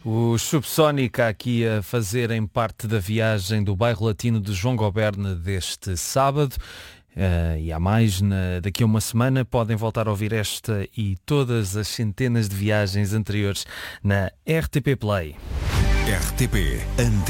Os Subsónica aqui a fazerem parte da viagem do bairro latino de João Goberne deste sábado. E há mais, daqui a uma semana podem voltar a ouvir esta e todas as centenas de viagens anteriores na RTP Play. RTP